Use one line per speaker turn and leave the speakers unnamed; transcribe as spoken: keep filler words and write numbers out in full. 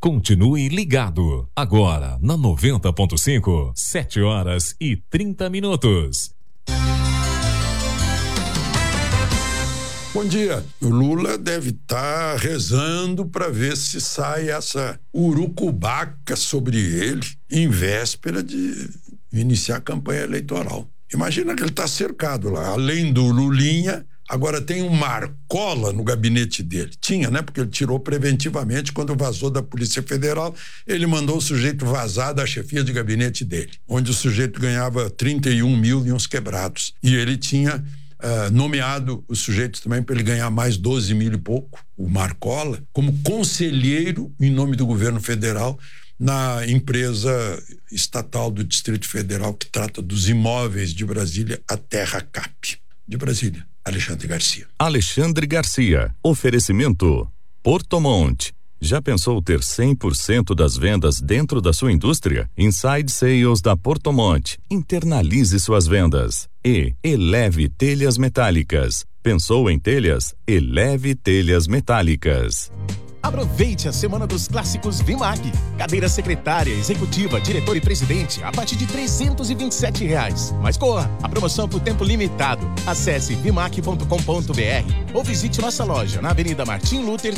Continue ligado. Agora, na noventa ponto cinco, sete horas e trinta minutos.
Bom dia. O Lula deve estar rezando para ver se sai essa urucubaca sobre ele em véspera de iniciar a campanha eleitoral. Imagina que ele está cercado lá. Além do Lulinha, agora tem um Marcola no gabinete dele. Tinha, né? Porque ele tirou preventivamente quando vazou da Polícia Federal. Ele mandou o sujeito vazar da chefia de gabinete dele, onde o sujeito ganhava trinta e um mil e uns quebrados. E ele tinha uh, nomeado o sujeito também para ele ganhar mais doze mil e pouco, o Marcola, como conselheiro em nome do governo federal na empresa estatal do Distrito Federal que trata dos imóveis de Brasília, a Terra Cap. De Brasília, Alexandre Garcia.
Alexandre Garcia. Oferecimento Porto Monte. Já pensou ter cem por cento das vendas dentro da sua indústria? Inside Sales da Porto Monte. Internalize suas vendas. E Eleve Telhas Metálicas. Pensou em telhas? Eleve Telhas Metálicas.
Aproveite a semana dos clássicos Vimac. Cadeira secretária, executiva, diretor e presidente a partir de trezentos e vinte e sete reais. Mas corra, a promoção é por tempo limitado. Acesse vimac ponto com ponto br ou visite nossa loja na Avenida Martim Luther